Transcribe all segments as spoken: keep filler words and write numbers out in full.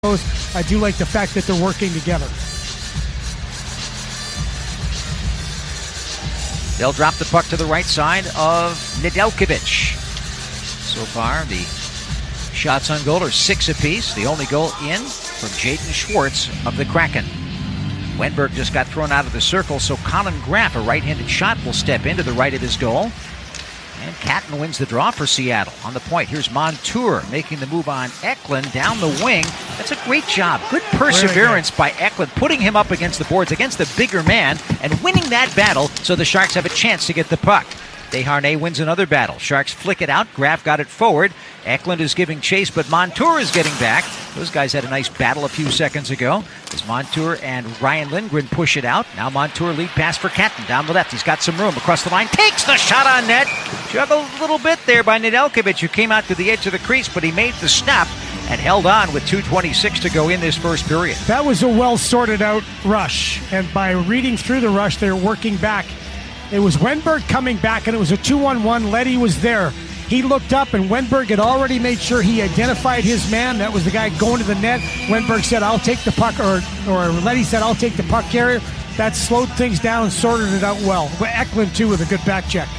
I do like the fact that they're working together. They'll drop the puck to the right side of Nedeljkovic. So far, the shots on goal are six apiece. The only goal in from Jaden Schwartz of the Kraken. Wenberg just got thrown out of the circle, so Colin Graff, a right-handed shot, will step into the right of his goal. And Catton wins the draw for Seattle. On the point, here's Montour making the move on Eklund down the wing. That's a great job. Good perseverance by Eklund, putting him up against the boards, against the bigger man, and winning that battle so the Sharks have a chance to get the puck. Desharnais wins another battle. Sharks flick it out. Graff got it forward. Eklund is giving chase, but Montour is getting back. Those guys had a nice battle a few seconds ago as Montour and Ryan Lindgren push it out. Now Montour lead pass for Catton down the left. He's got some room across the line. Takes the shot on net. Juggled a little bit there by Nedeljkovic, who came out to the edge of the crease, but he made the snap and held on with two twenty-six to go in this first period. That was a well sorted out rush, and by reading through the rush, they're working back. It was Wenberg coming back, and it was a two on one. Leddy was there. He looked up, and Wenberg had already made sure he identified his man. That was the guy going to the net. Wenberg said, I'll take the puck, or, or Leddy said, I'll take the puck carrier. That slowed things down and sorted it out well. But Eklund, too, with a good back check.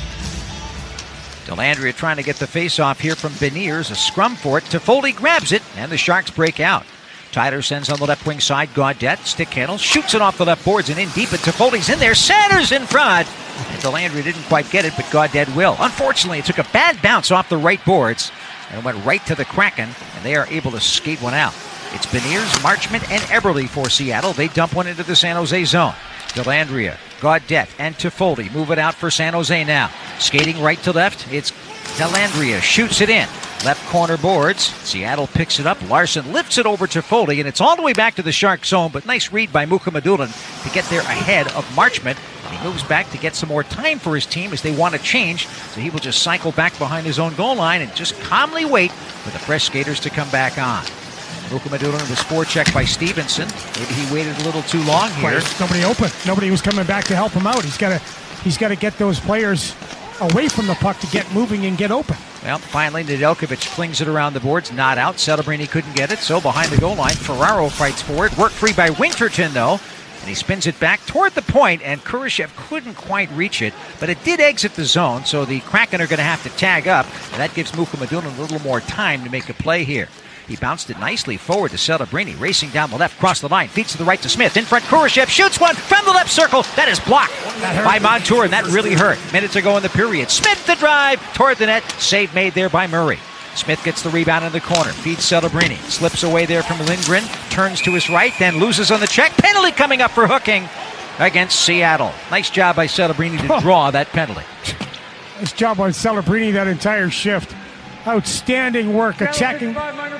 Dellandrea trying to get the face-off here from Beniers. A scrum for it. Toffoli grabs it, and the Sharks break out. Tyler sends on the left wing side. Gaudette, stick handle, shoots it off the left boards and in deep. And Toffoli's in there. Centers in front. And Dellandrea didn't quite get it, but Gaudette will. Unfortunately, it took a bad bounce off the right boards and went right to the Kraken, and they are able to skate one out. It's Beniers, Marchment, and Eberle for Seattle. They dump one into the San Jose zone. Dellandrea, Gaudette, and Toffoli move it out for San Jose now. Skating right to left, it's Dellandrea, shoots it in. Left corner boards. Seattle picks it up. Larson lifts it over to Foley, and it's all the way back to the Shark zone, but nice read by Mukhamadullin to get there ahead of Marchment. And he moves back to get some more time for his team as they want to change, so he will just cycle back behind his own goal line and just calmly wait for the fresh skaters to come back on. Mukhamadullin was forechecked by Stevenson. Maybe he waited a little too long here. Nobody open. Nobody was coming back to help him out. He's got to he's got to get those players away from the puck to get moving and get open. Well, finally, Nedeljkovic flings it around the boards, not out. Celebrini couldn't get it, so behind the goal line, Ferraro fights for it. Worked free by Winterton, though, and he spins it back toward the point, and Kurashev couldn't quite reach it, but it did exit the zone, so the Kraken are going to have to tag up, and that gives Mukhamadullin a little more time to make a play here. He bounced it nicely forward to Celebrini, racing down the left, cross the line, feeds to the right to Smith. In front, Kurashev shoots one from the left circle. That is blocked by Montour, and that really hurt. Minutes ago in the period. Smith the drive toward the net. Save made there by Murray. Smith gets the rebound in the corner, feeds Celebrini, slips away there from Lindgren, turns to his right, then loses on the check. Penalty coming up for hooking against Seattle. Nice job by Celebrini to draw that penalty. Nice job on Celebrini that entire shift. Outstanding work, attacking.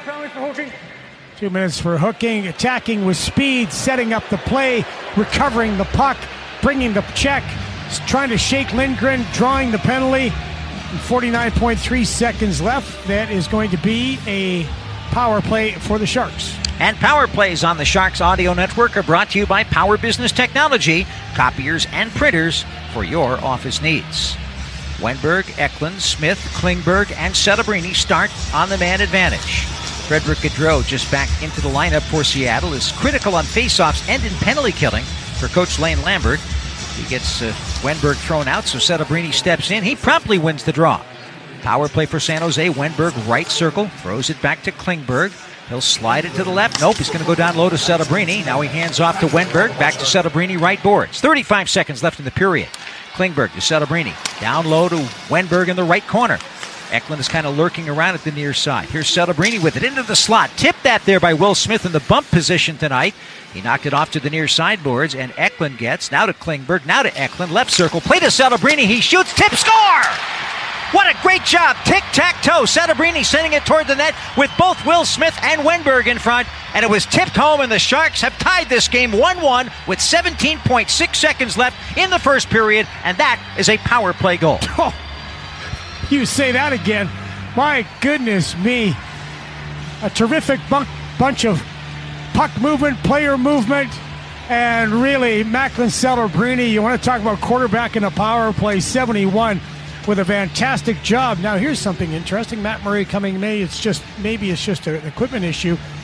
Two minutes for hooking, attacking with speed, setting up the play, recovering the puck, bringing the check, trying to shake Lindgren, drawing the penalty. forty-nine point three seconds left. That is going to be a power play for the Sharks. And power plays on the Sharks Audio Network are brought to you by Power Business Technology, copiers and printers for your office needs. Wenberg, Eklund, Smith, Klingberg, and Celebrini start on the man advantage. Frederick Gaudreau just back into the lineup for Seattle is critical on faceoffs and in penalty killing for Coach Lane Lambert. He gets uh, Wenberg thrown out, so Celebrini steps in. He promptly wins the draw. Power play for San Jose. Wenberg right circle, throws it back to Klingberg. He'll slide it to the left. Nope, he's going to go down low to Celebrini. Now he hands off to Wenberg, back to Celebrini, right boards. thirty-five seconds left in the period. Klingberg to Celebrini. Down low to Wenberg in the right corner. Eklund is kind of lurking around at the near side. Here's Celebrini with it into the slot. Tipped that there by Will Smith in the bump position tonight. He knocked it off to the near sideboards, and Eklund gets, now to Klingberg, now to Eklund. Left circle, play to Celebrini. He shoots, tip, score! What a great job. Tic-tac-toe. Celebrini sending it toward the net with both Will Smith and Wenberg in front. And it was tipped home, and the Sharks have tied this game one one with seventeen point six seconds left in the first period. And that is a power play goal. Oh, you say that again. My goodness me. A terrific bunk, bunch of puck movement, player movement. And really, Macklin Celebrini, you want to talk about quarterback in a power play, seventy-one. With a fantastic job. Now here's something interesting. Matt Murray coming May. It's just maybe it's just an equipment issue.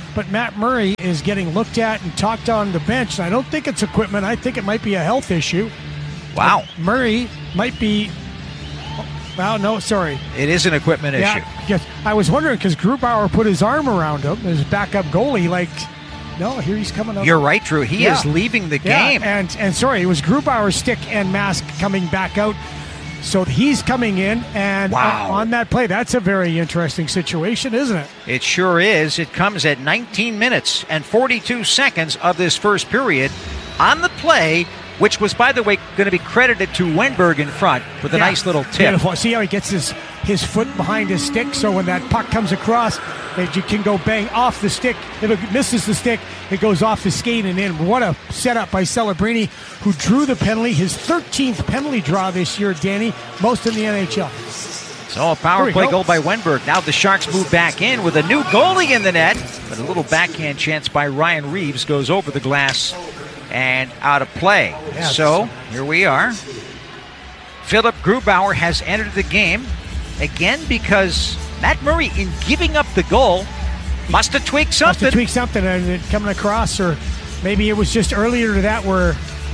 but Matt Murray is getting looked at and talked on the bench. And I don't think it's equipment. I think it might be a health issue. Wow. But Murray might be... Well, no, sorry. It is an equipment yeah, issue. Yes. I was wondering because Grubauer put his arm around him, his backup goalie, like... No, here he's coming up. You're right, Drew. He yeah. is leaving the yeah. game. And, and sorry, it was Grubauer's stick and mask coming back out. So he's coming in, and wow. on that play, that's a very interesting situation, isn't it? It sure is. It comes at nineteen minutes and forty-two seconds of this first period on the play, which was, by the way, going to be credited to Wenberg in front with a yeah. nice little tip. Beautiful. See how he gets his, his foot behind his stick, so when that puck comes across, that you can go bang off the stick. If it misses the stick, it goes off the skate and in. What a setup by Celebrini, who drew the penalty, his thirteenth penalty draw this year, Danny, most in the N H L. So a power play go. goal by Wenberg. Now the Sharks move back in with a new goalie in the net, but a little backhand chance by Ryan Reeves goes over the glass and out of play. Yeah, so here we are. Philip Grubauer has entered the game again because Matt Murray, in giving up the goal, must have tweaked something. Must have tweaked something and it coming across, or maybe it was just earlier to that where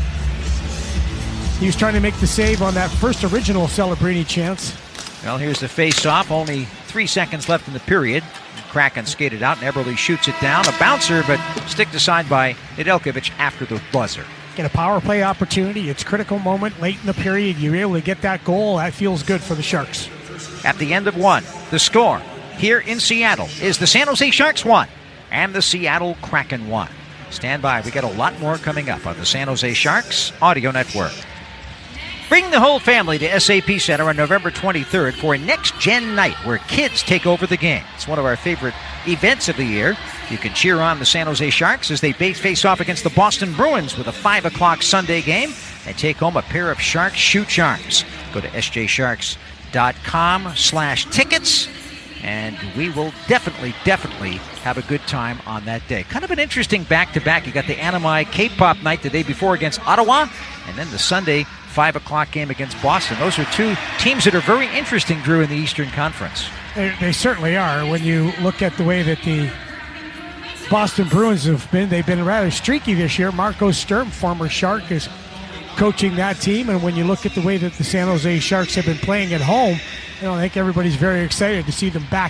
he was trying to make the save on that first original Celebrini chance. Well, here's the face-off. Only three seconds left in the period. Kraken skated out, and Eberle shoots it down. A bouncer, but sticked aside by Nedeljkovic after the buzzer. Get a power play opportunity. It's a critical moment late in the period. You're able to get that goal. That feels good for the Sharks. At the end of one, the score here in Seattle is the San Jose Sharks one and the Seattle Kraken one. Stand by. We got a lot more coming up on the San Jose Sharks Audio Network. Bring the whole family to S A P Center on November twenty-third for a next-gen night where kids take over the game. It's one of our favorite events of the year. You can cheer on the San Jose Sharks as they face off against the Boston Bruins with a five o'clock Sunday game and take home a pair of Sharks shoe charms. Go to s j sharks dot com slash tickets, and we will definitely, definitely have a good time on that day. Kind of an interesting back-to-back. You got the Animi K-pop night the day before against Ottawa, and then the Sunday five o'clock game against Boston. Those are two teams that are very interesting, Drew, in the Eastern Conference. They, they certainly are. When you look at the way that the Boston Bruins have been, they've been rather streaky this year. Marco Sturm, former Shark, is coaching that team. And when you look at the way that the San Jose Sharks have been playing at home, you know, I think everybody's very excited to see them back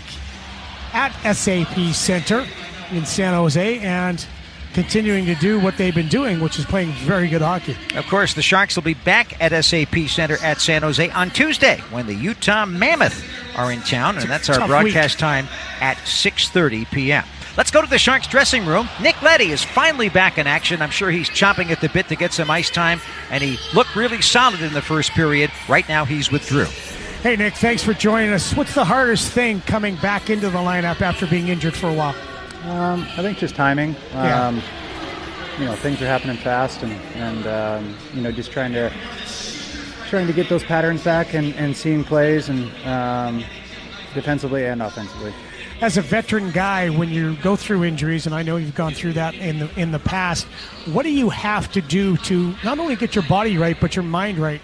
at S A P Center in San Jose and continuing to do what they've been doing, which is playing very good hockey. Of course, the Sharks will be back at S A P Center at San Jose on Tuesday when the Utah Mammoth are in town, and that's our broadcast week. Time at six thirty p.m. Let's go to the Sharks dressing room. Nick Leddy is finally back in action. I'm sure he's chomping at the bit to get some ice time, and he looked really solid in the first period. Right now, he's with Drew. Hey, Nick, thanks for joining us. What's the hardest thing coming back into the lineup after being injured for a while? Um, I think just timing. Yeah. Um, you know, things are happening fast, and and um, you know, just trying to trying to get those patterns back and, and seeing plays and um, defensively and offensively. As a veteran guy, when you go through injuries, and I know you've gone through that in the in the past, what do you have to do to not only get your body right but your mind right?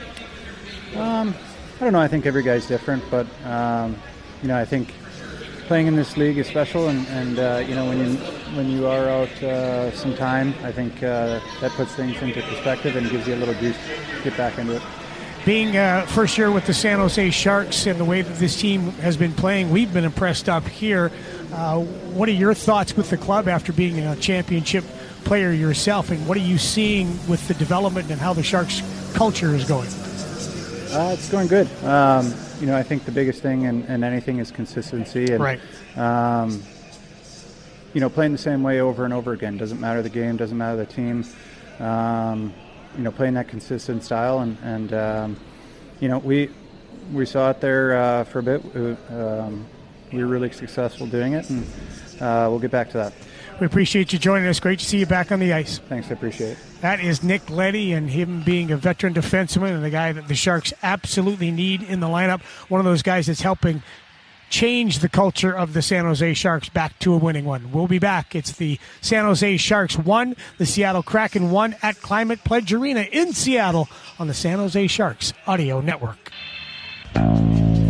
Um, I don't know. I think every guy's different, but um, you know, I think playing in this league is special, and, and uh, you know, when you when you are out uh, some time, I think uh, that puts things into perspective and gives you a little juice to get back into it. Being uh, first year with the San Jose Sharks and the way that this team has been playing, we've been impressed up here. Uh, what are your thoughts with the club after being a championship player yourself, and what are you seeing with the development and how the Sharks culture is going? Uh, it's going good. Um, you know, I think the biggest thing in, in anything is consistency. And, right. Um, you know, playing the same way over and over again. Doesn't matter the game, doesn't matter the team. Um, you know, playing that consistent style. And, and um, you know, we we saw it there uh, for a bit. Um, we were really successful doing it, and uh, we'll get back to that. We appreciate you joining us. Great to see you back on the ice. Thanks, I appreciate it. That is Nick Leddy, and him being a veteran defenseman and the guy that the Sharks absolutely need in the lineup. One of those guys that's helping change the culture of the San Jose Sharks back to a winning one. We'll be back. It's the San Jose Sharks one, the Seattle Kraken one at Climate Pledge Arena in Seattle on the San Jose Sharks Audio Network.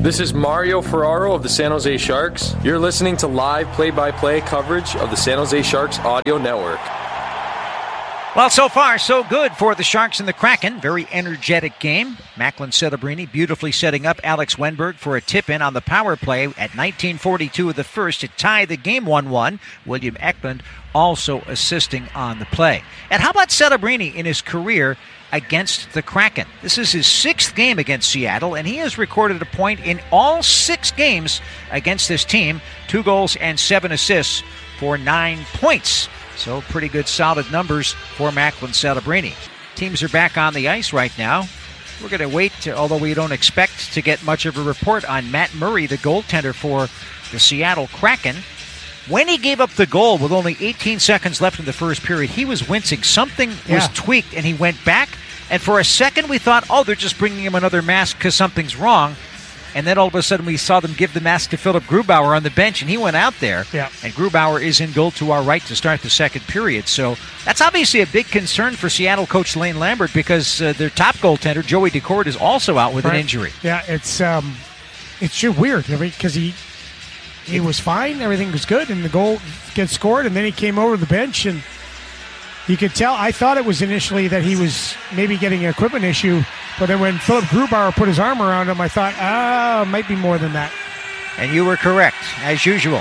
This is Mario Ferraro of the San Jose Sharks. You're listening to live play-by-play coverage of the San Jose Sharks Audio Network. Well, so far, so good for the Sharks and the Kraken. Very energetic game. Macklin Celebrini beautifully setting up Alex Wennberg for a tip-in on the power play at nineteen forty-two of the first to tie the game one one. William Eklund also assisting on the play. And how about Celebrini in his career against the Kraken? This is his sixth game against Seattle, and he has recorded a point in all six games against this team. Two goals and seven assists for nine points. So pretty good solid numbers for Macklin Celebrini. Teams are back on the ice right now. We're going to wait, to, although we don't expect to get much of a report on Matt Murray, the goaltender for the Seattle Kraken. When he gave up the goal with only eighteen seconds left in the first period, he was wincing. Something Yeah. was tweaked, and he went back. And for a second, we thought, oh, they're just bringing him another mask because something's wrong. And then all of a sudden, we saw them give the mask to Philip Grubauer on the bench, and he went out there. Yeah. And Grubauer is in goal to our right to start the second period. So that's obviously a big concern for Seattle coach Lane Lambert, because uh, their top goaltender, Joey Decord, is also out with Right. an injury. Yeah, it's um, it's just weird. I mean, because he he was fine, everything was good, and the goal gets scored, and then he came over the bench, and you could tell. I thought it was initially that he was maybe getting an equipment issue, but then when Philip Grubauer put his arm around him, I thought, ah, it might be more than that. And you were correct, as usual.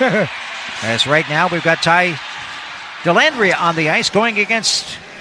As right now, we've got Ty Dellandrea on the ice going against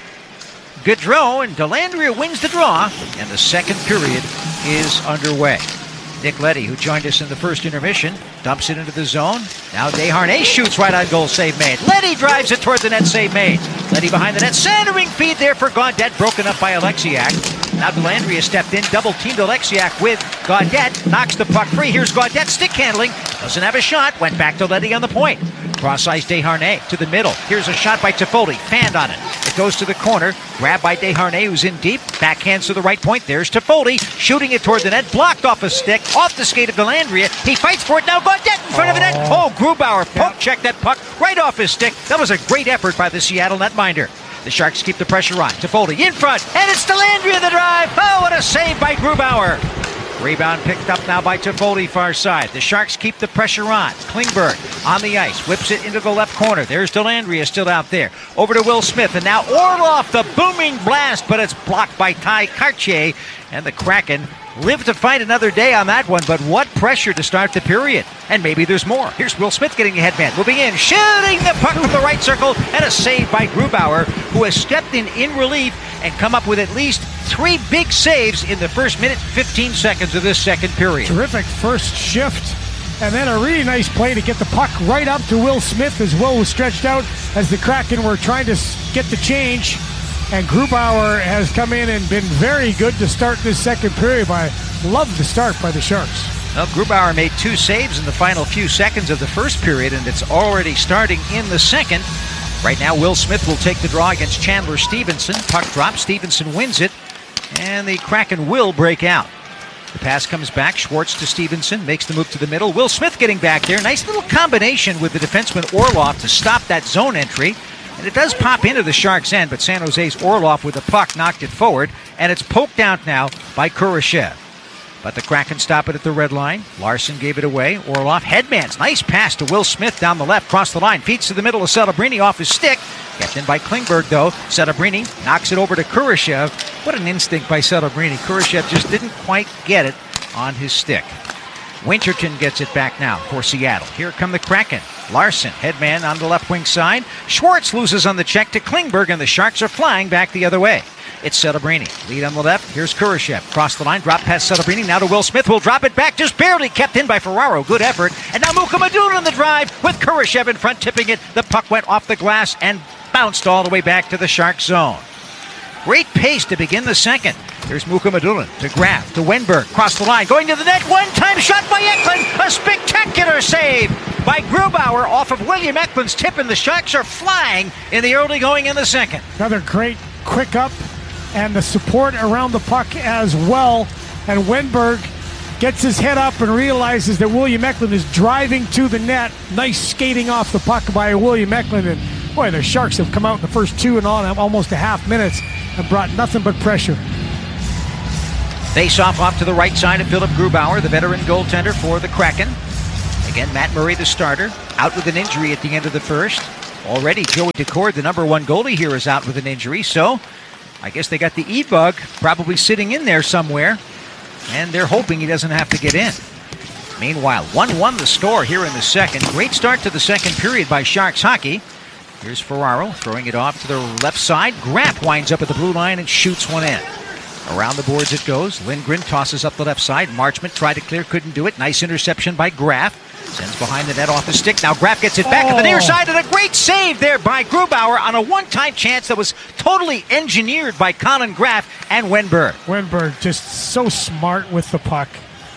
Gaudreau, and Dellandrea wins the draw, and the second period is underway. Nick Leddy, who joined us in the first intermission, dumps it into the zone. Now Desharnais shoots right on goal, save made. Leddy drives it toward the net, save made. Leddy behind the net, centering feed there for Gaudette, broken up by Alexiak. Now Dellandrea stepped in, double-teamed Alexiak with Gaudette, knocks the puck free. Here's Gaudette, stick handling, doesn't have a shot, went back to Leddy on the point. Cross-ice Desharnais to the middle. Here's a shot by Toffoli, fanned on it. It goes to the corner, grabbed by Desharnais, who's in deep, backhands to the right point. There's Toffoli, shooting it toward the net, blocked off a stick, off the skate of Dellandrea. He fights for it, now Gaudette in front of the net. Oh, Grubauer poke checked that puck right off his stick. That was a great effort by the Seattle netminder. The Sharks keep the pressure on. Toffoli in front, and it's Dellandrea the drive. Oh, what a save by Grubauer. Rebound picked up now by Toffoli, far side. The Sharks keep the pressure on. Klingberg on the ice, whips it into the left corner. There's Dellandrea still out there. Over to Will Smith, and now Orlov, the booming blast, but it's blocked by Ty Cartier, and the Kraken live to fight another day on that one, but what pressure to start the period. And maybe there's more. Here's Will Smith getting a headman, moving in, shooting the puck from the right circle, and a save by Grubauer, who has stepped in in relief and come up with at least three big saves in the first minute and fifteen seconds of this second period. Terrific first shift, and then a really nice play to get the puck right up to Will Smith as Will was stretched out as the Kraken were trying to get the change. And Grubauer has come in and been very good to start this second period. I love the start by the Sharks. Well, Grubauer made two saves in the final few seconds of the first period, and it's already starting in the second. Right now, Will Smith will take the draw against Chandler Stevenson. Puck drops, Stevenson wins it, and the Kraken will break out. The pass comes back, Schwartz to Stevenson, makes the move to the middle. Will Smith getting back there. Nice little combination with the defenseman Orlov to stop that zone entry. And it does pop into the Sharks' end, but San Jose's Orlov with the puck knocked it forward, and it's poked out now by Kurashev. But the Kraken stop it at the red line. Larson gave it away. Orlov headmans. Nice pass to Will Smith down the left, cross the line. Feeds to the middle of Celebrini off his stick. Kept in by Klingberg, though. Celebrini knocks it over to Kurashev. What an instinct by Celebrini. Kurashev just didn't quite get it on his stick. Winterton gets it back now for Seattle. Here come the Kraken. Larson, headman on the left wing side. Schwartz loses on the check to Klingberg, and the Sharks are flying back the other way. It's Celebrini. Lead on the left. Here's Kurashev. Cross the line. Drop past Celebrini. Now to Will Smith. Will drop it back. Just barely kept in by Ferraro. Good effort. And now Mukamadun on the drive with Kurashev in front, tipping it. The puck went off the glass and bounced all the way back to the Sharks zone. Great pace to begin the second. Here's Mukamadulin to Graf, to Wennberg. Cross the line, going to the net. One-time shot by Eklund. A spectacular save by Grubauer off of William Eklund's tip, and the Sharks are flying in the early going in the second. Another great quick up, and the support around the puck as well. And Wennberg gets his head up and realizes that William Eklund is driving to the net. Nice skating off the puck by William Eklund. And boy, the Sharks have come out in the first two and on almost a half minutes and brought nothing but pressure. Face-off off to the right side of Philip Grubauer, the veteran goaltender for the Kraken. Again, Matt Murray, the starter, out with an injury at the end of the first. Already, Joey Daccord, the number one goalie here, is out with an injury. So, I guess they got the E-bug probably sitting in there somewhere, and they're hoping he doesn't have to get in. Meanwhile, one one the score here in the second. Great start to the second period by Sharks hockey. Here's Ferraro throwing it off to the left side. Graff winds up at the blue line and shoots one in. Around the boards it goes. Lindgren tosses up the left side. Marchment tried to clear, couldn't do it. Nice interception by Graff. Sends behind the net off the stick. Now Graff gets it back oh. to the near side, and a great save there by Grubauer on a one-time chance that was totally engineered by Colin Graff and Wenberg. Wenberg just so smart with the puck.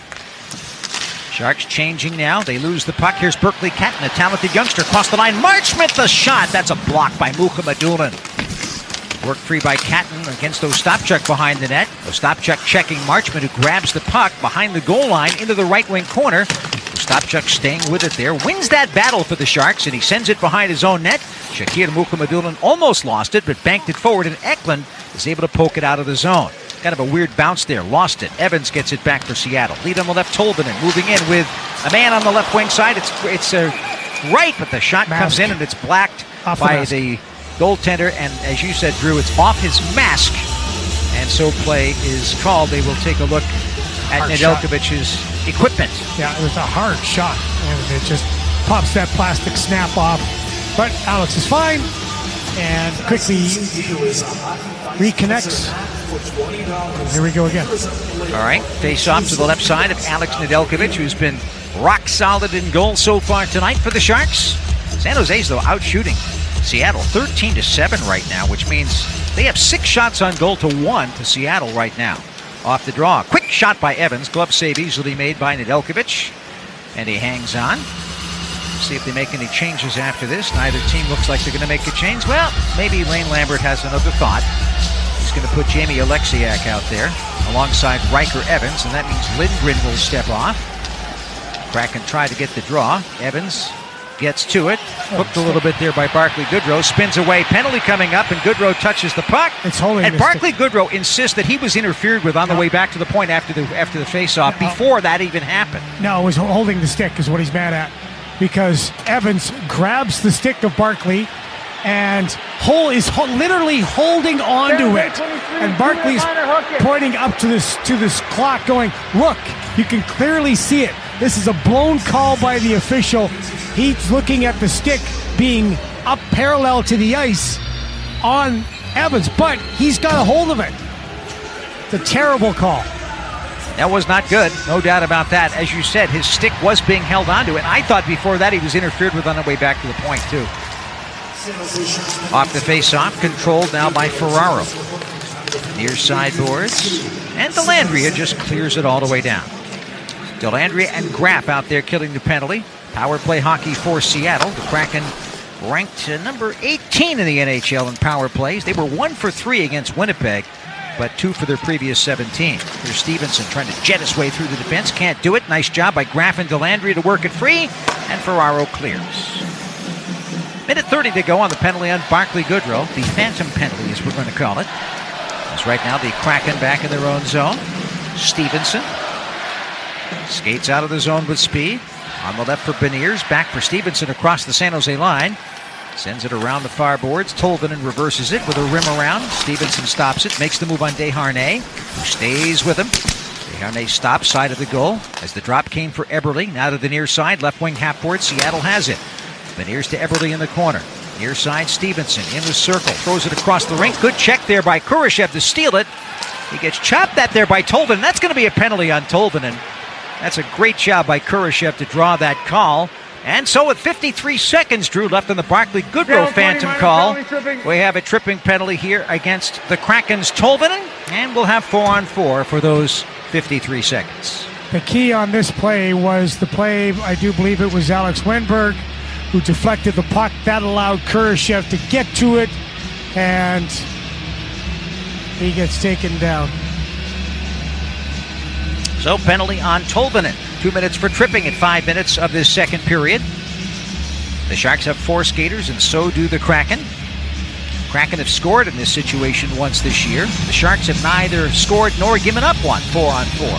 Sharks changing now. They lose the puck. Here's Berkeley Catton, a talented youngster, across the line. Marchment the shot. That's a block by Mukhamadullin. Worked free by Catton against Ostapchuk behind the net. Ostapchuk checking Marchment, who grabs the puck behind the goal line into the right wing corner. Ostapchuk staying with it there. Wins that battle for the Sharks, and he sends it behind his own net. Shakir Mukhamadullin almost lost it, but banked it forward, and Eklund is able to poke it out of the zone. Kind of a weird bounce there. Lost it. Evans gets it back for Seattle. Lead on the left, Tolvanen moving in with a man on the left wing side. It's it's a right, but the shot mask. comes in and it's blacked off by the, the goaltender. And as you said, Drew, it's off his mask. And so play is called. They will take a look at Nedeljkovic's equipment. Yeah, it was a hard shot. And it just pops that plastic snap off. But Alex is fine. And quickly reconnects. Here we go again. All right, face off to the left side of Alex Nedeljkovic, who's been rock solid in goal so far tonight for the Sharks. San Jose's, though, out shooting Seattle thirteen to seven right now, which means they have six shots on goal to one to Seattle right now. Off the draw. Quick shot by Evans. Glove save easily made by Nedeljkovic. And he hangs on. See if they make any changes after this. Neither team looks like they're going to make a change. Well, maybe Lane Lambert has another thought. He's going to put Jamie Alexiak out there alongside Riker Evans, and that means Lindgren will step off. Kraken tried to get the draw. Evans gets to it. Hooked a little bit there by Barclay Goodrow. Spins away. Penalty coming up, and Goodrow touches the puck. It's holding. And Barclay Goodrow insists that he was interfered with on the way back to the point after the after the face-off, before that even happened. No, it was holding the stick is what he's mad at. Because Evans grabs the stick of Barclay and Hull is ho- literally holding onto it. And Barclay's pointing up to this to this clock going, look, you can clearly see it. This is a blown call by the official. He's looking at the stick being up parallel to the ice on Evans, but he's got a hold of it. It's a terrible call. That was not good, no doubt about that. As you said, his stick was being held onto it. I thought before that he was interfered with on the way back to the point, too. Off the face-off, controlled now by Ferraro. Near side boards. And Dellandrea just clears it all the way down. Dellandrea and Graff out there killing the penalty. Power play hockey for Seattle. The Kraken ranked uh, number eighteen in the N H L in power plays. They were one for three against Winnipeg, but two for their previous seventeen. Here's Stevenson trying to jet his way through the defense. Can't do it. Nice job by Graff and Dellandrea to work it free, and Ferraro clears. Minute thirty to go on the penalty on Barclay Goodrow. The phantom penalty, as we're going to call it. As right now the Kraken back in their own zone. Stevenson skates out of the zone with speed. On the left for Beniers. Back for Stevenson across the San Jose line. Sends it around the far boards. Tolvanen reverses it with a rim around. Stevenson stops it. Makes the move on Desharnais, who stays with him. Desharnais stops side of the goal as the drop came for Eberle. Now to the near side. Left wing half board. Seattle has it. Beniers to Eberle in the corner. Near side Stevenson in the circle. Throws it across the rink. Good check there by Kurashev to steal it. He gets chopped that there by Tolvanen. That's going to be a penalty on Tolvanen. That's a great job by Kurashev to draw that call. And so with fifty-three seconds, Drew, left on the Barclay Goodrow phantom call, we have a tripping penalty here against the Kraken's Tolvanen, and we'll have four on four for those fifty-three seconds. The key on this play was the play, I do believe it was Alex Wenberg, who deflected the puck. That allowed Kurashev to get to it, and he gets taken down. So penalty on Tolvanen. Two minutes for tripping at five minutes of this second period. The Sharks have four skaters, and so do the Kraken. Kraken have scored in this situation once this year. The Sharks have neither scored nor given up one, four on four.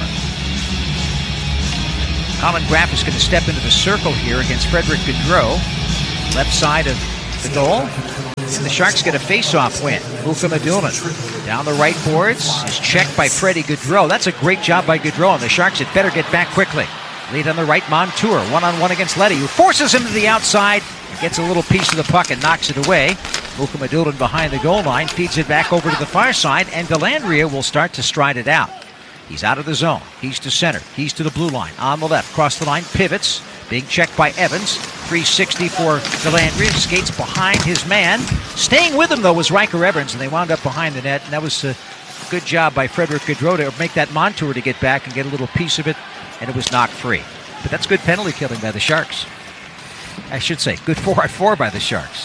Colin Graff is going to step into the circle here against Frederick Gaudreau. Left side of the goal. And the Sharks get a face-off win. Mukhamadullin down the right boards is checked by Freddie Gaudreau. That's a great job by Gaudreau, and the Sharks had better get back quickly. Lead on the right, Montour, one-on-one against Leddy, who forces him to the outside and gets a little piece of the puck and knocks it away. Mukhamadullin behind the goal line, feeds it back over to the far side, and Dellandrea will start to stride it out. He's out of the zone. He's to center. He's to the blue line. On the left, cross the line, pivots, being checked by Evans. three sixty for Dellandrea, skates behind his man. Staying with him, though, was Riker Evans, and they wound up behind the net, and that was a good job by Frederick Gaudreau to make that Montour to get back and get a little piece of it, and it was knocked free. But that's good penalty killing by the Sharks. I should say, good four on four by the Sharks.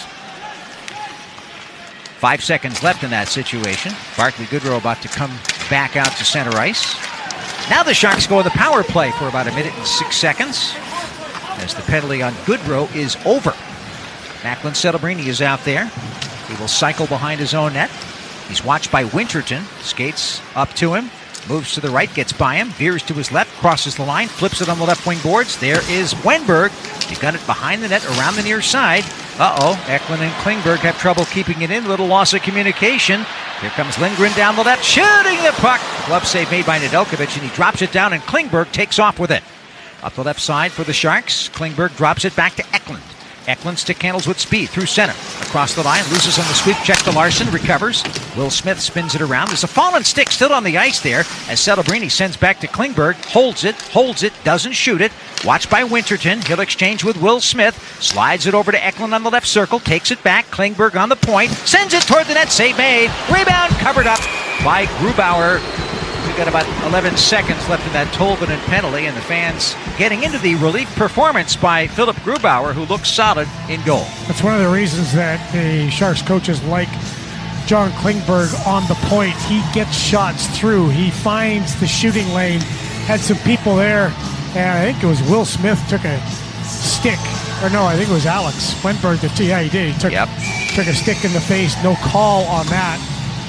Five seconds left in that situation. Barclay Goodrow about to come back out to center ice. Now the Sharks go on the power play for about a minute and six seconds as the penalty on Goodrow is over. Macklin Celebrini is out there. He will cycle behind his own net. He's watched by Winterton. Skates up to him. Moves to the right, gets by him, veers to his left, crosses the line, flips it on the left wing boards. There is Wenberg. He got it behind the net, around the near side. Uh-oh, Eklund and Klingberg have trouble keeping it in. Little loss of communication. Here comes Lindgren down the left, shooting the puck. Glove save made by Nedeljkovic, and he drops it down, and Klingberg takes off with it. Up the left side for the Sharks. Klingberg drops it back to Eklund. Eklund stick handles with speed through center. Across the line, loses on the sweep, check to Larson, recovers. Will Smith spins it around. There's a fallen stick still on the ice there as Celebrini sends back to Klingberg. Holds it, holds it, doesn't shoot it. Watched by Winterton. He'll exchange with Will Smith. Slides it over to Eklund on the left circle. Takes it back. Klingberg on the point. Sends it toward the net. Save made. Rebound covered up by Grubauer. We've got about eleven seconds left in that Tolvanen penalty, and the fans getting into the relief performance by Philip Grubauer, who looks solid in goal. That's one of the reasons that the Sharks coaches like John Klingberg on the point. He gets shots through. He finds the shooting lane. Had some people there, and I think it was Will Smith took a stick. Or no, I think it was Alex Wenberg. That, yeah, he did. He took, yep. took a stick in the face. No call on that.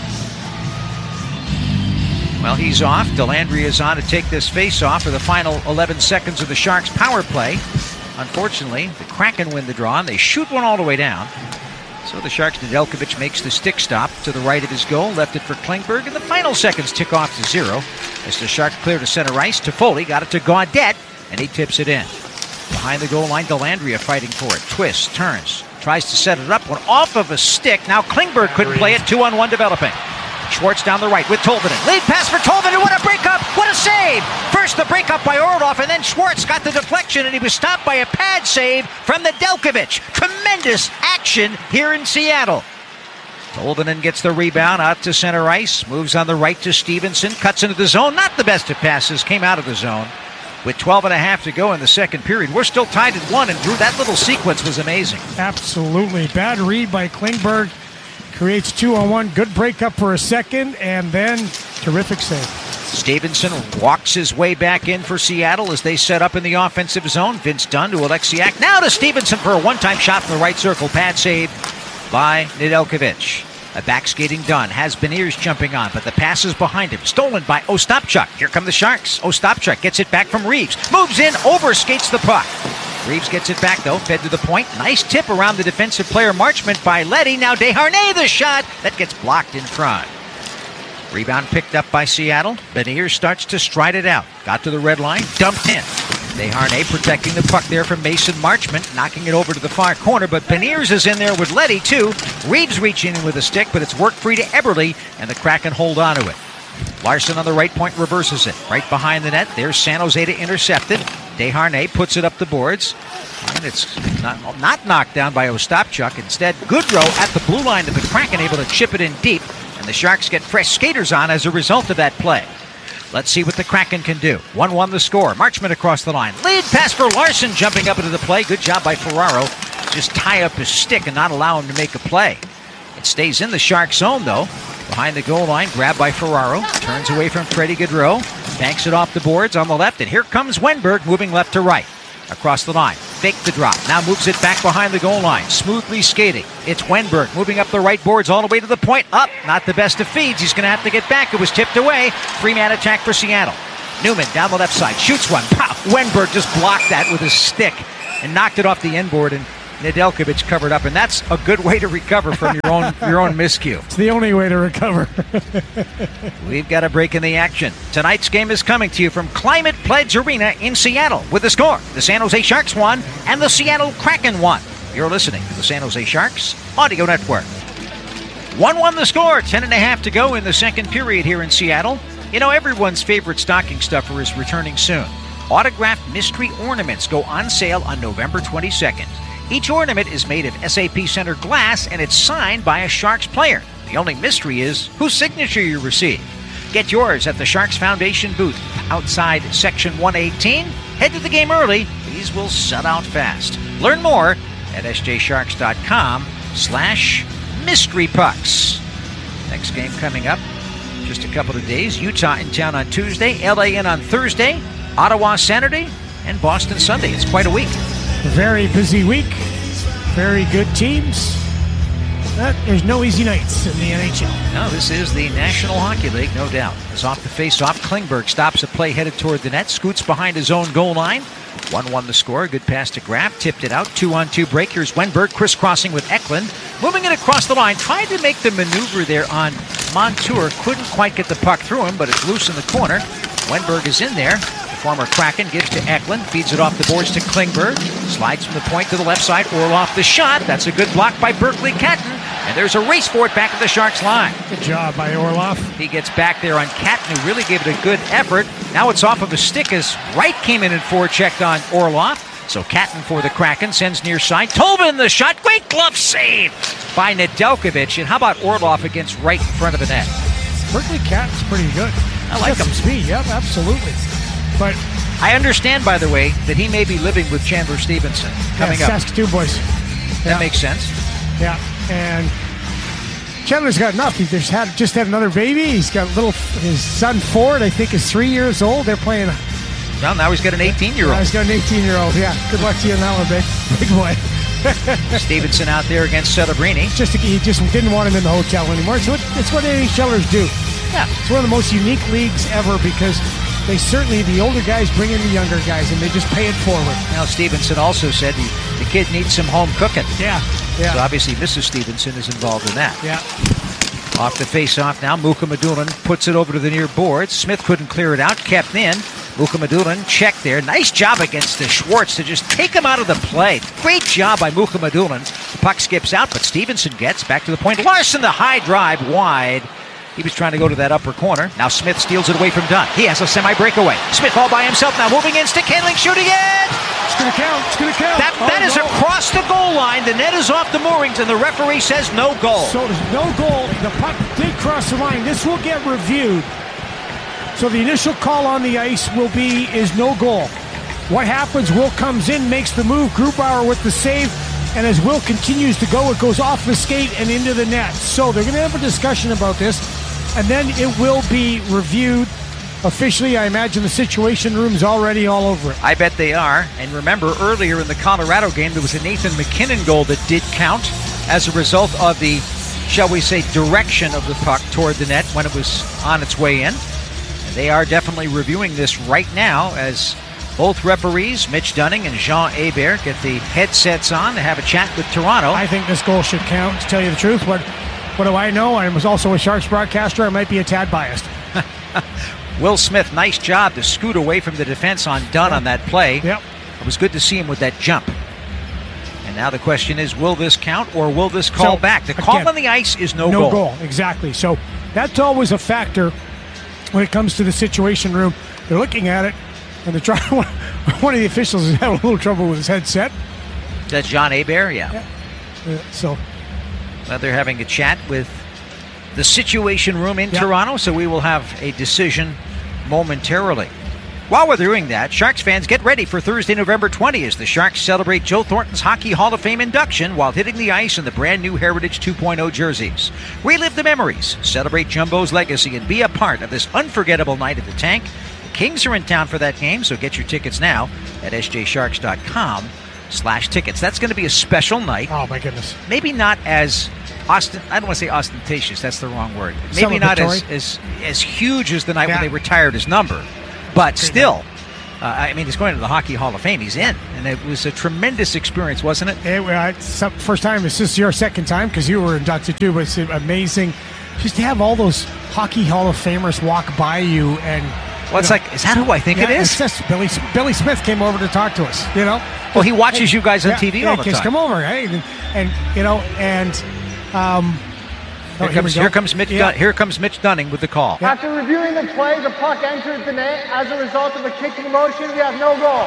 Well, he's off. Dellandrea is on to take this face-off for the final eleven seconds of the Sharks' power play. Unfortunately, the Kraken win the draw, and they shoot one all the way down. So the Sharks, Nedeljkovic makes the stick stop to the right of his goal, left it for Klingberg, and the final seconds tick off to zero. As the Sharks clear to center ice, Toffoli got it to Gaudette, and he tips it in. Behind the goal line, Dellandrea fighting for it. Twists, turns, tries to set it up, one off of a stick. Now Klingberg couldn't play it, two on one developing. Schwartz down the right with Tolvanen. Lead pass for Tolvanen. What a breakup! What a save! First the breakup by Orlov, and then Schwartz got the deflection, and he was stopped by a pad save from Nedeljkovic. Tremendous action here in Seattle. Tolvanen gets the rebound out to center ice. Moves on the right to Stevenson. Cuts into the zone. Not the best of passes. Came out of the zone. With twelve and a half to go in the second period. We're still tied at one, and Drew, that little sequence was amazing. Absolutely. Bad read by Klingberg. Creates two on one. Good breakup for a second, and then terrific save. Stevenson walks his way back in for Seattle as they set up in the offensive zone. Vince Dunn to Alexiak. Now to Stevenson for a one-time shot from the right circle. Pad save by Nedeljkovic. A back-skating Dunn has Beniers jumping on, but the pass is behind him. Stolen by Ostapchuk. Here come the Sharks. Ostapchuk gets it back from Reeves. Moves in, overskates the puck. Reeves gets it back, though, fed to the point. Nice tip around the defensive player Marchment by Leddy. Now Desharnais, the shot. That gets blocked in front. Rebound picked up by Seattle. Beniers starts to stride it out. Got to the red line, dumped in. Desharnais protecting the puck there from Mason Marchment, knocking it over to the far corner, but Beniers is in there with Leddy, too. Reeves reaching in with a stick, but it's worked free to Eberle, and the Kraken hold on to it. Larson on the right point reverses it. Right behind the net, there's San Jose to intercept it. Desharnais puts it up the boards, and it's not, not knocked down by Ostapchuk. Instead, Goodrow at the blue line of the Kraken, able to chip it in deep, and the Sharks get fresh skaters on as a result of that play. Let's see what the Kraken can do. one one the score. Marchment across the line. Lead pass for Larson, jumping up into the play. Good job by Ferraro. Just tie up his stick and not allow him to make a play. It stays in the Shark zone, though. Behind the goal line, grabbed by Ferraro. Turns away from Freddie Gaudreau. Banks it off the boards on the left, and here comes Wenberg moving left to right. Across the line. faked the drop. Now moves it back behind the goal line. Smoothly skating. It's Wenberg moving up the right boards all the way to the point. Up. Not the best of feeds. He's going to have to get back. It was tipped away. Three-man attack for Seattle. Newman down the left side. Shoots one. Pow! Wenberg just blocked that with his stick and knocked it off the inboard, and Nedeljkovic covered up, and that's a good way to recover from your own your own miscue. It's the only way to recover. We've got a break in the action. Tonight's game is coming to you from Climate Pledge Arena in Seattle with the score. The San Jose Sharks won and the Seattle Kraken won. You're listening to the San Jose Sharks Audio Network. one one the score, ten and a half to go in the second period here in Seattle. You know, everyone's favorite stocking stuffer is returning soon. Autographed mystery ornaments go on sale on November twenty-second. Each ornament is made of S A P Center glass, and it's signed by a Sharks player. The only mystery is whose signature you receive. Get yours at the Sharks Foundation booth outside Section one eighteen. Head to the game early. These will sell out fast. Learn more at sjsharks.com slash mystery pucks. Next game coming up just a couple of days. Utah in town on Tuesday, L A in on Thursday, Ottawa Saturday, and Boston Sunday. It's quite a week. Very busy week. Very good teams. But there's no easy nights in the N H L. No, this is the National Hockey League, no doubt. As off the face-off, Klingberg stops a play headed toward the net, scoots behind his own goal line. one one the score. Good pass to Graf. Tipped it out. Two-on-two break. Here's Wenberg crisscrossing with Eklund. Moving it across the line. Tried to make the maneuver there on Montour. Couldn't quite get the puck through him, but it's loose in the corner. Wenberg is in there. The former Kraken gives to Eklund. Feeds it off the boards to Klingberg. Slides from the point to the left side. Orlov the shot. That's a good block by Berkeley Catton. And there's a race for it back at the Sharks line. Good job by Orlov. He gets back there on Catton, who really gave it a good effort. Now it's off of a stick as Wright came in and forechecked on Orlov. So Catton for the Kraken sends near side. Tobin the shot. Great glove save by Nedeljkovic. And how about Orlov against Wright in front of the net? Berkeley Catton's pretty good. I like He's got him. some speed. Yep, absolutely. But I understand, by the way, that he may be living with Chandler Stevenson coming yeah, up. Saskatoon boys. That Yeah. makes sense. Yeah, and Chandler's got enough. He just had just had another baby. He's got a little. His son Ford, I think, is three years old. They're playing. Well, now he's got an eighteen-year-old. Uh, he's got an eighteen-year-old. Yeah, good luck to you on that one, big, big boy. Stevenson out there against Celebrini. Just he just didn't want him in the hotel anymore. So it, it's what NHLers do. Yeah. It's one of the most unique leagues ever because they certainly, the older guys bring in the younger guys and they just pay it forward. Now, Stevenson also said the, the kid needs some home cooking. Yeah, yeah. So obviously Missus Stevenson is involved in that. Yeah. Off the face-off now, Muka Madulin puts it over to the near boards. Smith couldn't clear it out, kept in. Muka Madulin checked there. Nice job against the Schwartz to just take him out of the play. Great job by Muka Madulin. The puck skips out, but Stevenson gets back to the point. Larson, the high drive wide. He was trying to go to that upper corner. Now Smith steals it away from Dunn. He has a semi-breakaway. Smith all by himself now, moving in, stick handling, shooting it! It's going to count. It's going to count. That, that oh, is no. across the goal line. The net is off the moorings, and the referee says no goal. So there's no goal. The puck did cross the line. This will get reviewed. So the initial call on the ice will be is no goal. What happens, Will comes in, makes the move, Grubauer with the save, and as Will continues to go, it goes off the skate and into the net. So they're going to have a discussion about this, and then it will be reviewed officially. I imagine the Situation Room's already all over it. I bet they are. And remember, earlier in the Colorado game, there was a Nathan McKinnon goal that did count as a result of the, shall we say, direction of the puck toward the net when it was on its way in. And they are definitely reviewing this right now as both referees, Mitch Dunning and Jean Hebert, get the headsets on to have a chat with Toronto. I think this goal should count, to tell you the truth. What, what do I know? I was also a Sharks broadcaster. I might be a tad biased. Will Smith, nice job to scoot away from the defense on Dunn on that play. Yep. It was good to see him with that jump. And now the question is, will this count or will this call So, back? The call again, on the ice is no, no goal. goal. Exactly. So that's always a factor when it comes to the Situation Room. They're looking at it, and they're trying. One of the officials has had a little trouble with his headset. That's John Hebert, yeah. yeah. Uh, so Well, they're having a chat with the Situation Room in Yep. Toronto, so we will have a decision momentarily. While we're doing that, Sharks fans, get ready for Thursday, November twentieth as the Sharks celebrate Joe Thornton's Hockey Hall of Fame induction while hitting the ice in the brand new Heritage two point oh jerseys. Relive the memories, celebrate Jumbo's legacy, and be a part of this unforgettable night at the Tank. The Kings are in town for that game, so get your tickets now at s j sharks dot com slash tickets. That's going to be a special night. Oh, my goodness. Maybe not as Austin. I don't want to say ostentatious. That's the wrong word. Maybe not as, as as huge as the night yeah. when they retired his number, but Pretty still. Uh, I mean, he's going to the Hockey Hall of Fame. He's in, and it was a tremendous experience, wasn't it? It uh, some, first time. This is your second time because you were inducted too. But it's amazing just to have all those Hockey Hall of Famers walk by you and. Well, it's you know, like, is that who I think yeah, it is? It's just Billy Billy Smith came over to talk to us. You know. Well, he watches hey, you guys on yeah, T V yeah, all the kids, time. Come over, hey, and, and you know, and. Um, Here, oh, comes, here, here comes Mitch. yeah. Dun- here comes Mitch Dunning with the call. Yeah. After reviewing the play, the puck entered the net as a result of a kicking motion. We have no goal.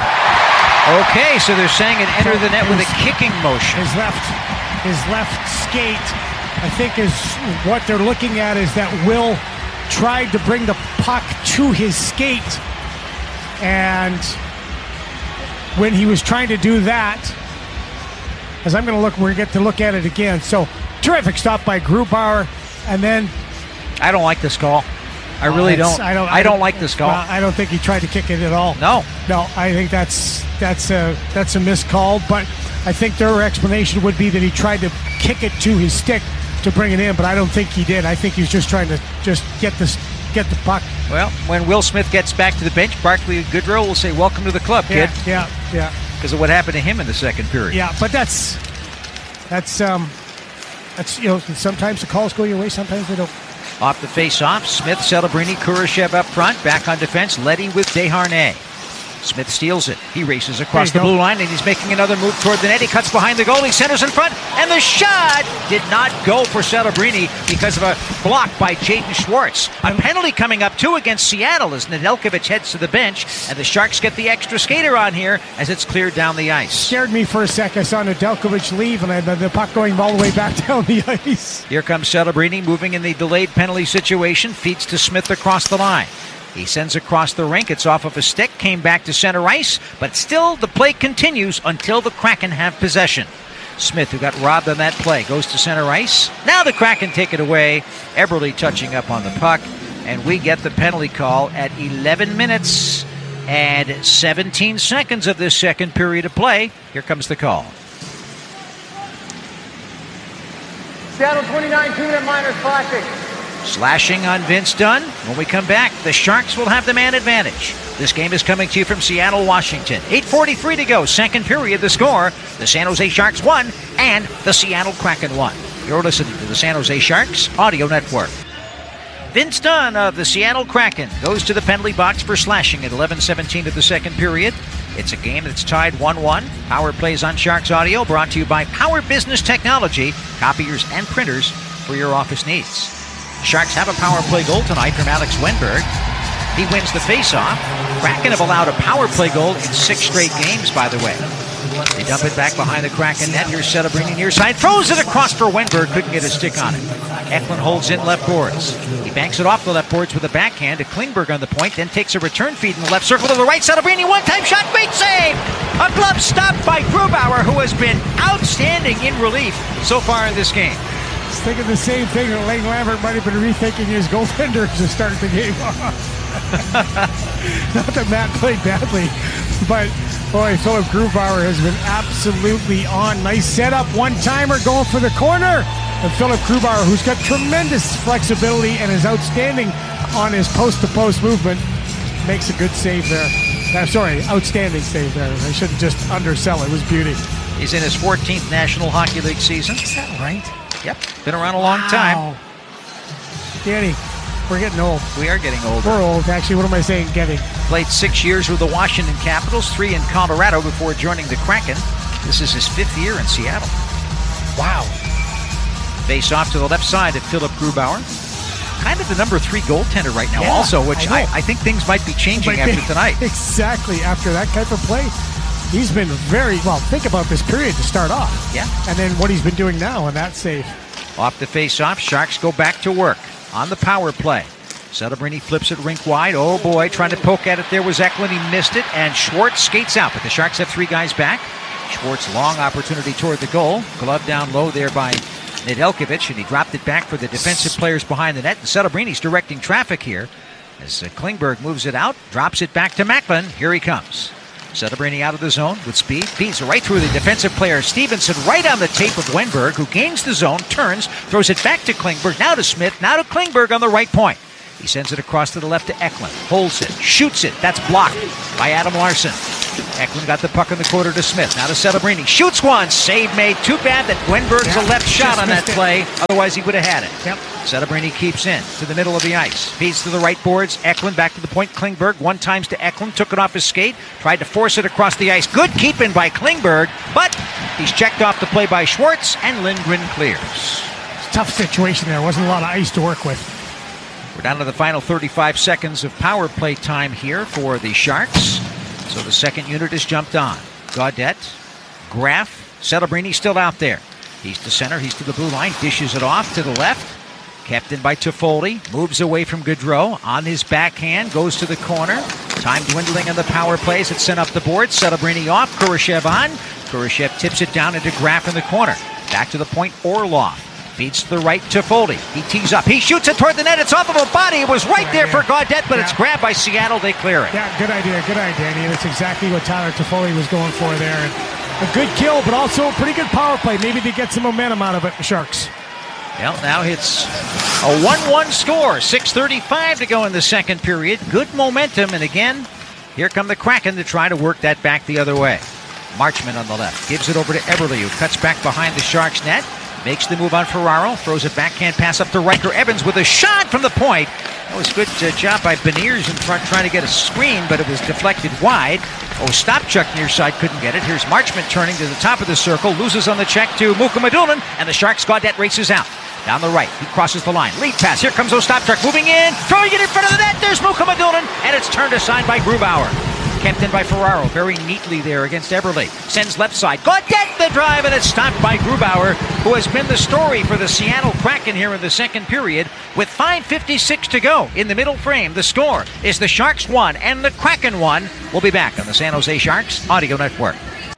Okay, so they're saying it entered the net with a kicking motion. His left, his left skate, I think, is what they're looking at. Is that Will tried to bring the puck to his skate, and when he was trying to do that, as I'm going to look, we're going to get to look at it again. So. Terrific stop by Grubauer, and then I don't like this call. I really uh, don't. I don't. I don't like this call. Well, I don't think he tried to kick it at all. No, no. I think that's that's a that's a missed call. But I think their explanation would be that he tried to kick it to his stick to bring it in. But I don't think he did. I think he was just trying to just get this get the puck. Well, when Will Smith gets back to the bench, Barclay Goodrow will say, "Welcome to the club, kid." Yeah, yeah, yeah. Because of what happened to him in the second period. Yeah, but that's that's um. That's, you know, sometimes the calls go your way, sometimes they don't. Off the face-off, Smith, Celebrini, Kurashev up front. Back on defense, Leddy with Desharnais. Smith steals it. He races across the go. blue line, and he's making another move toward the net. He cuts behind the goal. He centers in front, and the shot did not go for Celebrini because of a block by Jaden Schwartz. A penalty coming up, too, against Seattle as Nedeljkovic heads to the bench, and the Sharks get the extra skater on here as it's cleared down the ice. Scared me for a sec. I saw Nedeljkovic leave, and I, the, the puck going all the way back down the ice. Here comes Celebrini, moving in the delayed penalty situation, feeds to Smith across the line. He sends across the rink. It's off of a stick. Came back to center ice. But still, the play continues until the Kraken have possession. Smith, who got robbed on that play, goes to center ice. Now the Kraken take it away. Eberle touching up on the puck. And we get the penalty call at eleven minutes and seventeen seconds of this second period of play. Here comes the call. Seattle twenty-nine, two-minute minor slashing. Slashing on Vince Dunn. When we come back, the Sharks will have the man advantage. This game is coming to you from Seattle, Washington. eight forty-three to go, second period. The score, the San Jose Sharks won and the Seattle Kraken won. You're listening to the San Jose Sharks Audio Network. Vince Dunn of the Seattle Kraken goes to the penalty box for slashing at eleven seventeen of the second period. It's a game that's tied one one. Power plays on Sharks Audio, brought to you by Power Business Technology, copiers and printers for your office needs. Sharks have a power play goal tonight from Alex Wenberg. He wins the faceoff. Kraken have allowed a power play goal in six straight games, by the way. They dump it back behind the Kraken net. Here's Celebrini near side. Throws it across for Wenberg. Couldn't get a stick on it. Eklund holds in left boards. He banks it off the left boards with a backhand to Klingberg on the point, then takes a return feed in the left circle to the right. Celebrini, one-time shot, great save! A glove stopped by Grubauer, who has been outstanding in relief so far in this game. He's thinking the same thing. Lane Lambert might have been rethinking his goaltender to start the game off. Not that Matt played badly, but boy, Philip Grubauer has been absolutely on. Nice setup, one-timer going for the corner. And Philip Grubauer, who's got tremendous flexibility and is outstanding on his post-to-post movement, makes a good save there. Uh, sorry, outstanding save there. I shouldn't just undersell it. It was beauty. He's in his fourteenth National Hockey League season. Is that right? Yep, been around a long wow. time. Danny, we're getting old. We are getting older. We're old. Actually, what am I saying, getting? Played six years with the Washington Capitals, three in Colorado before joining the Kraken. This is his fifth year in Seattle. Wow. Face off to the left side at Philip Grubauer. Kind of the number three goaltender right now, yeah, also, which I, I, I think things might be changing might after be, tonight. Exactly. After that type of play, he's been very well. Think about this period to start off. Yeah. And then what he's been doing now in that save. Off the face-off, Sharks go back to work on the power play. Celebrini flips it rink wide. Oh boy, trying to poke at it there was Eklund. He missed it, and Schwartz skates out. But the Sharks have three guys back. Schwartz, long opportunity toward the goal. Glove down low there by Nedeljkovic, and he dropped it back for the defensive players behind the net. And Celebrini's directing traffic here as uh, Klingberg moves it out, drops it back to Macklin. Here he comes. Celebrini out of the zone with speed. Feeds right through the defensive player Stevenson, right on the tape of Wenberg, who gains the zone, turns, throws it back to Klingberg, now to Smith, now to Klingberg on the right point. He sends it across to the left to Eklund. Holds it, shoots it. That's blocked by Adam Larsson. Eklund got the puck in the quarter to Smith. Now to Celebrini. Shoots one. Save made. Too bad that Wenberg's yeah, a left shot on that play. It. Otherwise, he would have had it. Yep. Celebrini keeps in to the middle of the ice. Feeds to the right boards. Eklund back to the point. Klingberg one times to Eklund. Took it off his skate. Tried to force it across the ice. Good keeping by Klingberg. But he's checked off the play by Schwartz, and Lindgren clears. It's a tough situation there. Wasn't a lot of ice to work with. We're down to the final thirty-five seconds of power play time here for the Sharks. So the second unit has jumped on. Gaudette, Graf, Celebrini still out there. He's to center, he's to the blue line, dishes it off to the left. Kept in by Toffoli, moves away from Gaudreau. On his backhand, goes to the corner. Time dwindling on the power plays. It's sent up the board. Celebrini off, Kurashev on. Kurashev tips it down into Graf in the corner. Back to the point, Orlov. Feeds to the right to Foley. He tees up. He shoots it toward the net. It's off of a body. It was right there for Gaudette, but yeah. It's grabbed by Seattle. They clear it. Yeah, good idea. Good idea, Danny. That's exactly what Tyler Toffoli was going for there. And a good kill, but also a pretty good power play. Maybe they get some momentum out of it, the Sharks. Well, now it's a one one score. six thirty-five to go in the second period. Good momentum. And again, here come the Kraken to try to work that back the other way. Marchment on the left. Gives it over to Eberle, who cuts back behind the Sharks net. Makes the move on Ferraro, throws it backhand pass up to Riker Evans with a shot from the point. That was a good uh, job by Beniers in front trying to get a screen, but it was deflected wide. Ostapchuk near side couldn't get it. Here's Marchment turning to the top of the circle, loses on the check to Mukhamadullin, and the Sharks Gaudette races out. Down the right, he crosses the line. Lead pass, here comes Ostapchuk moving in, throwing it in front of the net. There's Mukhamadullin, and it's turned aside by Grubauer. Kept in by Ferraro, very neatly there against Eberle. Sends left side. Gaudette the drive, and it's stopped by Grubauer, who has been the story for the Seattle Kraken here in the second period. With five fifty-six to go in the middle frame, the score is the Sharks one and the Kraken one. We'll be back on the San Jose Sharks Audio Network.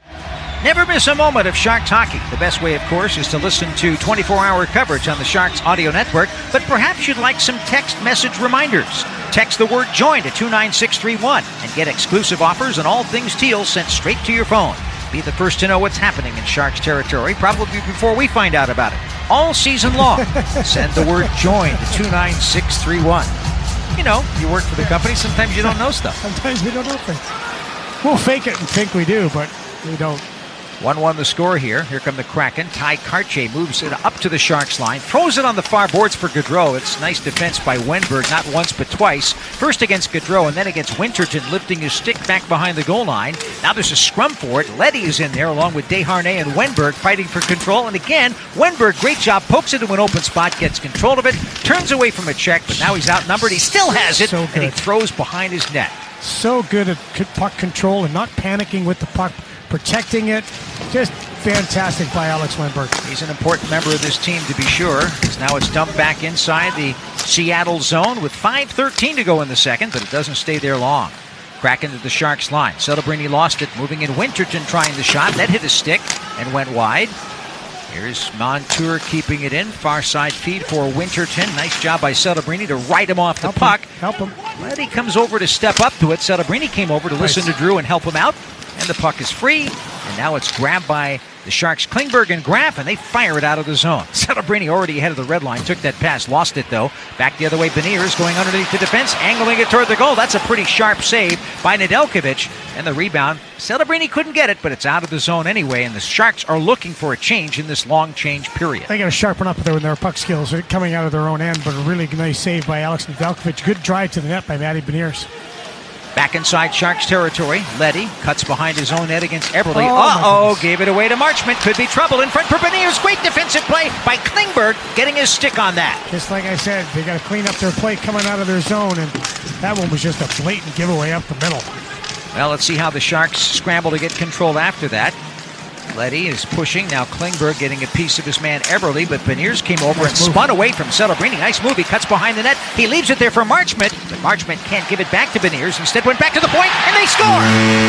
Never miss a moment of Sharks hockey. The best way, of course, is to listen to twenty-four hour coverage on the Sharks Audio Network, but perhaps you'd like some text message reminders. Text the word JOIN to two nine six three one and get exclusive offers on all things teal sent straight to your phone. Be the first to know what's happening in Sharks territory, probably before we find out about it. All season long, send the word JOIN to two nine six three one. You know, you work for the company, sometimes you don't know stuff. Sometimes we don't know things. We'll fake it and think we do, but we don't. one one the score here. Here come the Kraken. Ty Karche moves it up to the Sharks line. Throws it on the far boards for Gaudreau. It's nice defense by Wenberg, not once but twice. First against Gaudreau and then against Winterton, lifting his stick back behind the goal line. Now there's a scrum for it. Leddy is in there along with Desharnais and Wenberg fighting for control. And again, Wenberg, great job, pokes it to an open spot, gets control of it, turns away from a check, but now he's outnumbered. He still has it, so and he throws behind his net. So good at puck control and not panicking with the puck, protecting it. Just fantastic by Alex Wenberg. He's an important member of this team, to be sure. Now it's dumped back inside the Seattle zone with five thirteen to go in the second, but it doesn't stay there long. Kraken to the Sharks line. Celebrini lost it, moving in. Winterton trying the shot. That hit his stick and went wide. Here's Montour keeping it in. Far side feed for Winterton. Nice job by Celebrini to right him off the help puck. Him. Help him. Leddy comes over to step up to it. Celebrini came over to nice. listen to Drew and help him out. And the puck is free. And now it's grabbed by the Sharks, Klingberg and Graf, and they fire it out of the zone. Celebrini already ahead of the red line. Took that pass, lost it though. Back the other way, Beniers going underneath the defense, angling it toward the goal. That's a pretty sharp save by Nedeljkovic. And the rebound, Celebrini couldn't get it, but it's out of the zone anyway. And the Sharks are looking for a change in this long change period. They got to sharpen up there with their puck skills. They're coming out of their own end, but a really nice save by Alex Nedeljkovic. Good drive to the net by Matty Beniers. Back inside Sharks territory, Leddy cuts behind his own net against Eberle. Oh, Uh-oh, gave it away to Marchment. Could be trouble in front for Beniers. Great defensive play by Klingberg, getting his stick on that. Just like I said, they got to clean up their play coming out of their zone, and that one was just a blatant giveaway up the middle. Well, let's see how the Sharks scramble to get control after that. Leddy is pushing. Now Klingberg getting a piece of his man Eberle, but Beniers came over nice and move. Spun away from Celebrini. Nice move. He cuts behind the net. He leaves it there for Marchment, but Marchment can't give it back to Beniers. Instead went back to the point, and they score!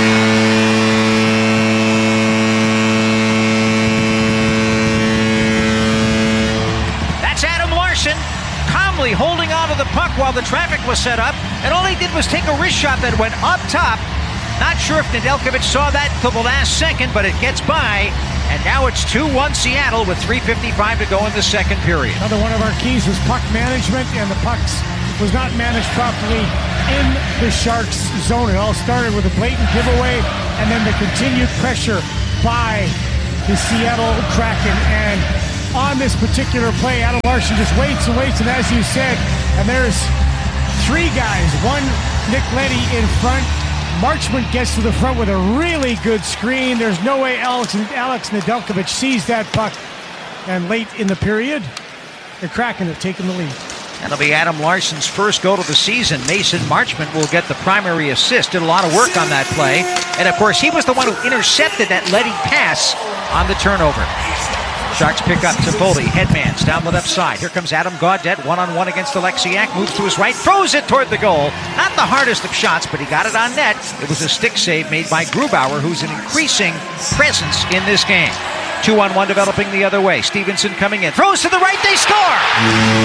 That's Adam Larsson calmly holding on to the puck while the traffic was set up, and all he did was take a wrist shot that went up top Not sure if Nedeljkovic saw that until the last second, but it gets by. And now it's two one Seattle with three fifty-five to go in the second period. Another one of our keys was puck management, and the pucks was not managed properly in the Sharks zone. It all started with a blatant giveaway and then the continued pressure by the Seattle Kraken. And on this particular play, Adam Larsson just waits and waits, and as you said, and there's three guys, one Nick Leddy in front. Marchment gets to the front with a really good screen. There's no way Alex, Alex Nedeljkovic sees that puck. And late in the period, the Kraken have taken the lead. That'll be Adam Larsson's first goal of the season. Mason Marchment will get the primary assist. Did a lot of work on that play. And, of course, he was the one who intercepted that Leddy pass on the turnover. Sharks pick up Toffoli. Headman's down the left side. Here comes Adam Gaudette, one-on-one against Alexiak. Moves to his right, throws it toward the goal. Not the hardest of shots, but he got it on net. It was a stick save made by Grubauer, who's an increasing presence in this game. Two-on-one developing the other way. Stevenson coming in. Throws to the right, they score!